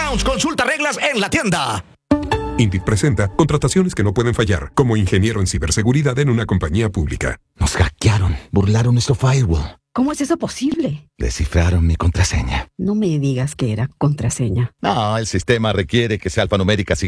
Lounge. Consulta reglas en la tienda. Indeed presenta contrataciones que no pueden fallar, como ingeniero en ciberseguridad en una compañía pública. Nos hackearon, burlaron nuestro firewall. ¿Cómo es eso posible? Descifraron mi contraseña. No me digas que era contraseña. No, el sistema requiere que sea alfanumérica sigla.